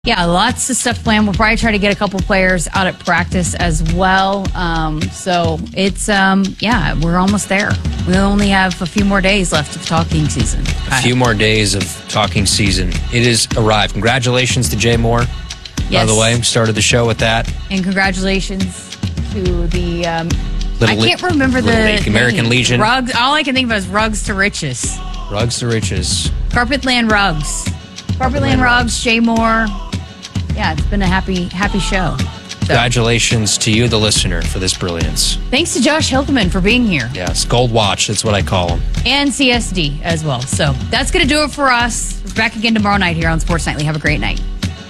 Yeah, lots of stuff planned. We'll probably try to get a couple players out at practice as well. So it's, we're almost there. We only have a few more days left of talking season. A few more days of talking season. It has arrived. Congratulations to Jay Moore, by the way. Started the show with that. And congratulations to the, I can't remember the American Legion. Rugs. All I can think of is Rugs to Riches. Rugs to Riches. Carpetland Rugs. Carpetland Rugs, Jay Moore. Yeah, it's been a happy show. So, congratulations to you, the listener, for this brilliance. Thanks to Josh Hilkeman for being here. Yes, Gold Watch, that's what I call him. And CSD as well. So that's going to do it for us. We're back again tomorrow night here on Sports Nightly. Have a great night.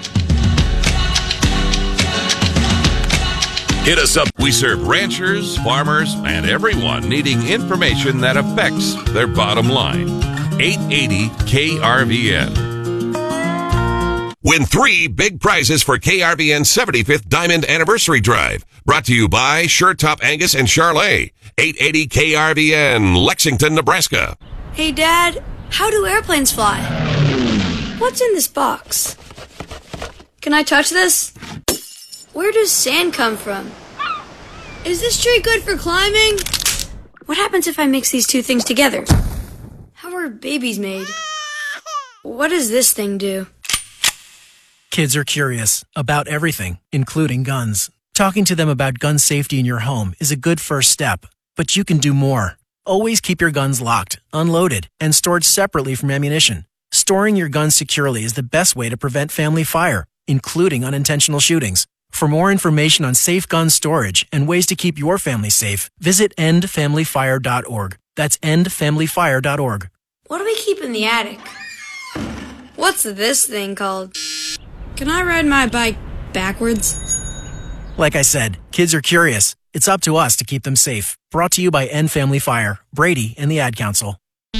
Hit us up. We serve ranchers, farmers, and everyone needing information that affects their bottom line. 880 KRVN. Win 3 big prizes for KRVN's 75th Diamond Anniversary Drive. Brought to you by Sure Top Angus and Charlet. 880 KRVN, Lexington, Nebraska. Hey, Dad, how do airplanes fly? What's in this box? Can I touch this? Where does sand come from? Is this tree good for climbing? What happens if I mix these two things together? How are babies made? What does this thing do? Kids are curious about everything, including guns. Talking to them about gun safety in your home is a good first step, but you can do more. Always keep your guns locked, unloaded, and stored separately from ammunition. Storing your guns securely is the best way to prevent family fire, including unintentional shootings. For more information on safe gun storage and ways to keep your family safe, visit endfamilyfire.org. That's endfamilyfire.org. What do we keep in the attic? What's this thing called? Can I ride my bike backwards? Like I said, kids are curious. It's up to us to keep them safe. Brought to you by End Family Fire, Brady, and the Ad Council.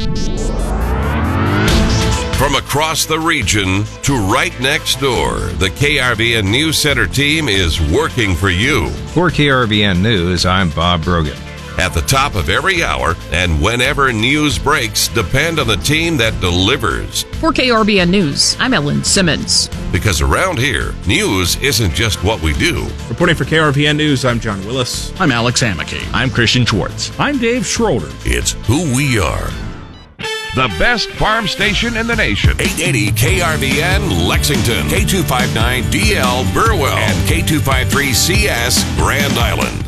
From across the region to right next door, the KRVN News Center team is working for you. For KRVN News, I'm Bob Brogan. At the top of every hour and whenever news breaks, depend on the team that delivers. For KRBN News, I'm Ellen Simmons. Because around here, news isn't just what we do. Reporting for KRVN News, I'm John Willis. I'm Alex Hamake. I'm Christian Schwartz. I'm Dave Schroeder. It's who we are. The best farm station in the nation. 880 KRVN Lexington, K259DL Burwell, and K253CS Grand Island.